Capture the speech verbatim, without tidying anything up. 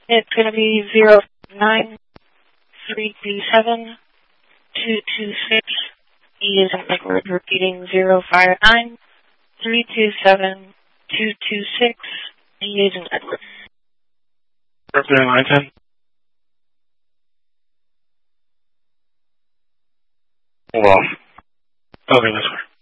It's going to be zero nine three two seven two two six. E is in Edward, repeating zero five nine three two seven two two six. E is in Edward. Representative line ten. Hold off. Okay, that's fine.